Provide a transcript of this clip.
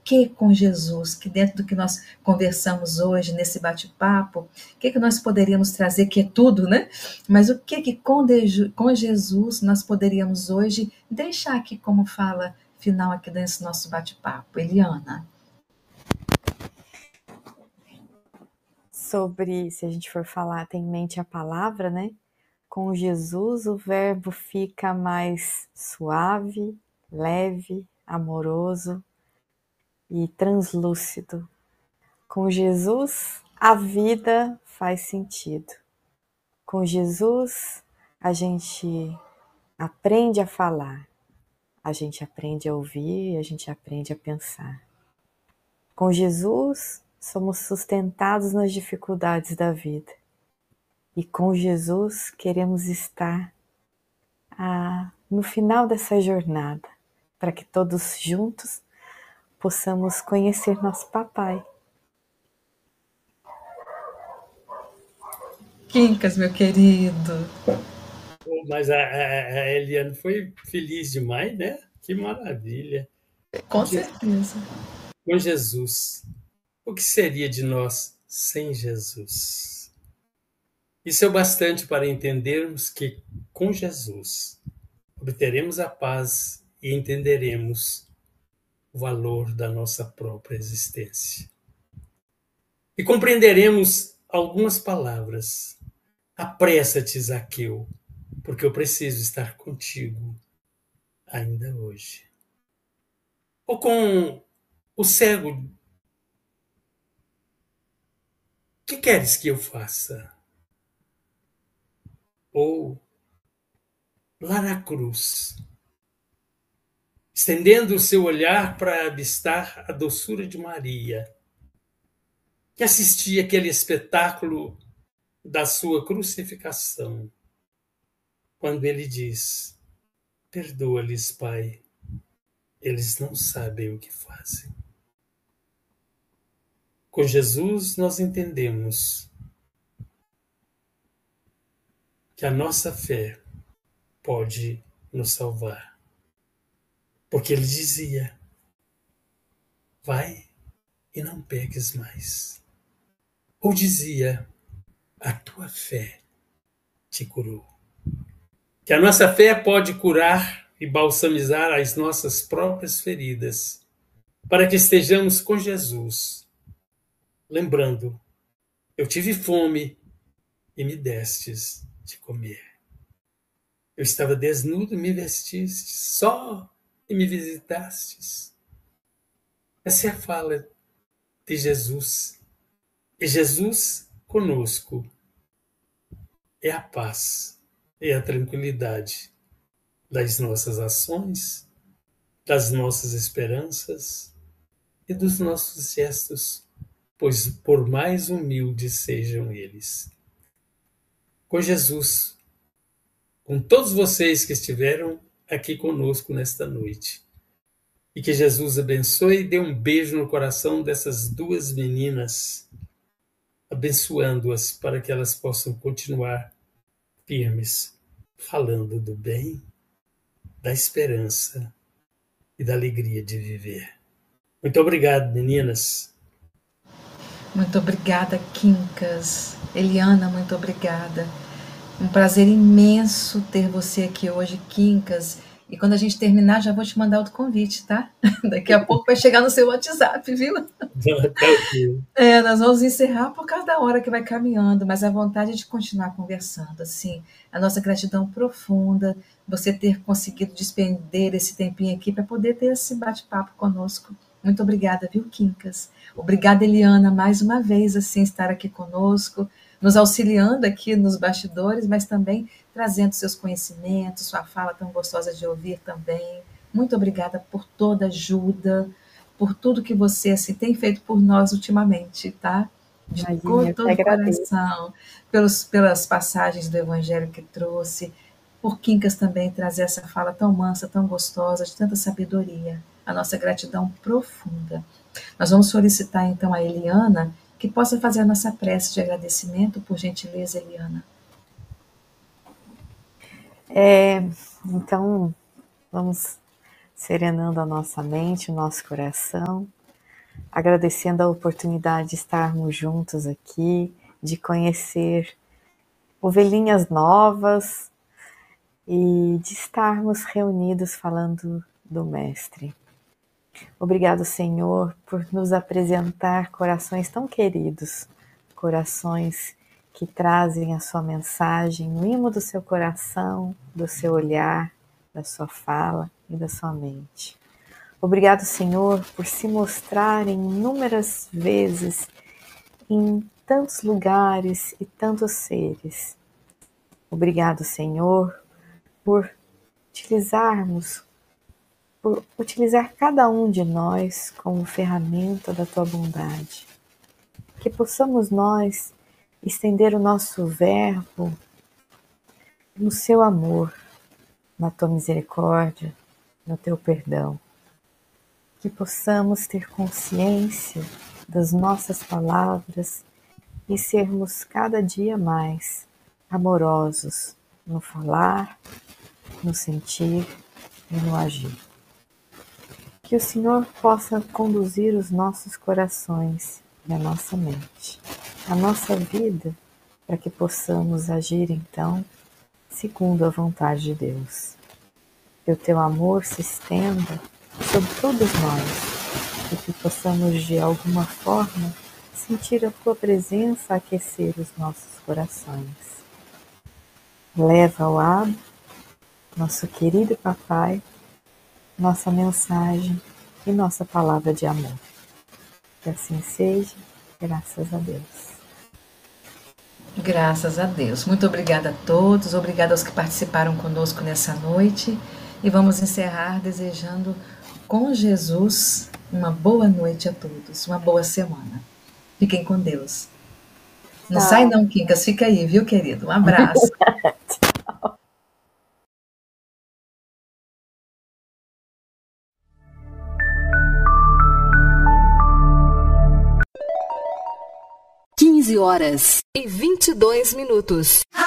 que com Jesus, que dentro do que nós conversamos hoje, nesse bate-papo, o que nós poderíamos trazer, que é tudo, né? Mas o que com Jesus nós poderíamos hoje deixar aqui como fala final aqui desse nosso bate-papo? Eliana. Sobre, se a gente for falar, tem em mente a palavra, né? Com Jesus o verbo fica mais suave, leve, amoroso e translúcido. Com Jesus a vida faz sentido. Com Jesus a gente aprende a falar, a gente aprende a ouvir, a gente aprende a pensar. Com Jesus somos sustentados nas dificuldades da vida. E com Jesus queremos estar no final dessa jornada, para que todos juntos possamos conhecer nosso papai. Quincas, meu querido. Mas a Eliane foi feliz demais, né? Que maravilha. Com certeza. Com Jesus. O que seria de nós sem Jesus? Isso é o bastante para entendermos que, com Jesus, obteremos a paz e entenderemos o valor da nossa própria existência. E compreenderemos algumas palavras. Apressa-te, Zaqueu, porque eu preciso estar contigo ainda hoje. Ou com o cego: o que queres que eu faça? Ou lá na cruz, estendendo o seu olhar para avistar a doçura de Maria, que assistia aquele espetáculo da sua crucificação, quando ele diz: perdoa-lhes, Pai, eles não sabem o que fazem. Com Jesus nós entendemos que a nossa fé pode nos salvar. Porque ele dizia: vai e não peques mais. Ou dizia: a tua fé te curou. Que a nossa fé pode curar e balsamizar as nossas próprias feridas, para que estejamos com Jesus, lembrando: eu tive fome e me destes de comer. Eu estava desnudo e me vestiste, só e me visitastes. Essa é a fala de Jesus. E Jesus conosco é a paz, é a tranquilidade das nossas ações, das nossas esperanças e dos nossos gestos, pois por mais humildes sejam eles. Com Jesus, com todos vocês que estiveram aqui conosco nesta noite, e que Jesus abençoe e dê um beijo no coração dessas duas meninas, abençoando-as para que elas possam continuar firmes, falando do bem, da esperança e da alegria de viver. Muito obrigado, meninas. Muito obrigada, Quincas. Eliana, muito obrigada. Um prazer imenso ter você aqui hoje, Quincas. E quando a gente terminar, já vou te mandar outro convite, tá? Daqui a pouco vai chegar no seu WhatsApp, viu? Nós vamos encerrar por causa da hora que vai caminhando, mas a vontade é de continuar conversando. Assim, a nossa gratidão profunda, você ter conseguido despender esse tempinho aqui para poder ter esse bate-papo conosco. Muito obrigada, viu, Quincas? Obrigada, Eliana, mais uma vez, assim, estar aqui conosco, nos auxiliando aqui nos bastidores, mas também trazendo seus conhecimentos, sua fala tão gostosa de ouvir também. Muito obrigada por toda ajuda, por tudo que você assim, tem feito por nós ultimamente, tá? De Imagina, todo o coração, pelas passagens do Evangelho que trouxe, por Quincas também trazer essa fala tão mansa, tão gostosa, de tanta sabedoria. A nossa gratidão profunda. Nós vamos solicitar então a Eliana que possa fazer a nossa prece de agradecimento, por gentileza, Eliana. Então, vamos serenando a nossa mente, o nosso coração, agradecendo a oportunidade de estarmos juntos aqui, de conhecer ovelhinhas novas e de estarmos reunidos falando do Mestre. Obrigado, Senhor, por nos apresentar corações tão queridos, corações que trazem a sua mensagem no imo do seu coração, do seu olhar, da sua fala e da sua mente. Obrigado, Senhor, por se mostrar inúmeras vezes em tantos lugares e tantos seres. Obrigado, Senhor, por utilizar cada um de nós como ferramenta da tua bondade. Que possamos nós estender o nosso verbo no seu amor, na tua misericórdia, no teu perdão. Que possamos ter consciência das nossas palavras e sermos cada dia mais amorosos no falar, no sentir e no agir. Que o Senhor possa conduzir os nossos corações e a nossa mente, a nossa vida, para que possamos agir então segundo a vontade de Deus. Que o teu amor se estenda sobre todos nós e que possamos de alguma forma sentir a tua presença aquecer os nossos corações. Leva ao Abba, nosso querido Papai, nossa mensagem e nossa palavra de amor. Que assim seja, graças a Deus. Graças a Deus. Muito obrigada a todos, obrigada aos que participaram conosco nessa noite. E vamos encerrar desejando com Jesus uma boa noite a todos, uma boa semana. Fiquem com Deus. Não sai não, Quincas, fica aí, viu, querido? Um abraço. Horas e 22 minutos.